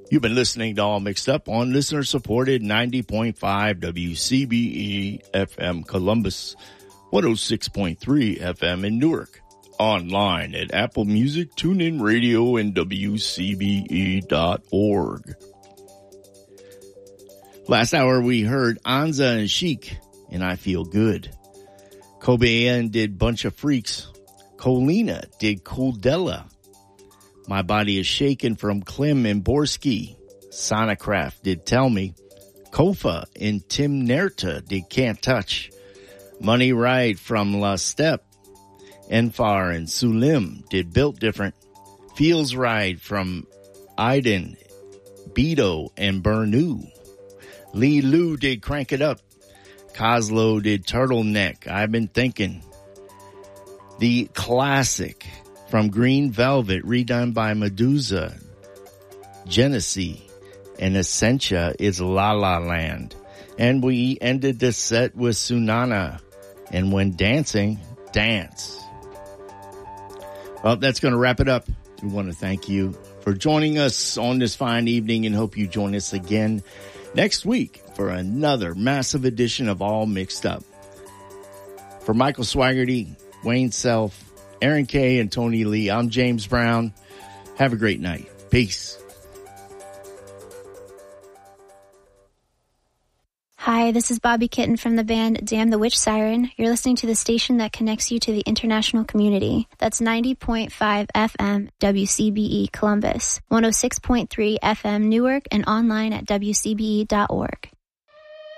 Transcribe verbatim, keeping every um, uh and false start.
You've been listening to All Mixed Up on listener-supported ninety point five W C B E F M Columbus, one oh six point three F M in Newark, online at Apple Music, TuneIn Radio, and W C B E dot org. Last hour we heard Anza and Chic, and I Feel Good. Cobain did Bunch of Freaks. Colina did Cooldella. My Body Is Shaken from Klim and Borski. Sonicraft did Tell Me. Kofa and Tim Nerta did Can't Touch. Money Ride from La Steppe. Enfar and Sulim did Built Different. Feels Ride from Aiden, Beto, and Bernu. Lee Lou did Crank It Up. Coslow did Turtleneck. I've Been Thinking. The Classic from Green Velvet, redone by Medusa, Genesee, and Essentia is La La Land. And we ended the set with Sunana, and When Dancing, Dance. Well, that's going to wrap it up. We want to thank you for joining us on this fine evening and hope you join us again next week for another massive edition of All Mixed Up. For Michael Swaggerty, Wayne Self, Aaron Kay, and Tony Lee, I'm James Brown. Have a great night. Peace. Hi, this is Bobby Kitten from the band Damn the Witch Siren. You're listening to the station that connects you to the international community. That's ninety point five F M W C B E Columbus, one oh six point three F M Newark, and online at W C B E dot org.